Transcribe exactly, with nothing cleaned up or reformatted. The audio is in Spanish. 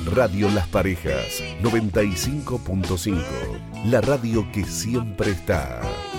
Radio Las Parejas, noventa y cinco punto cinco. La radio que siempre está.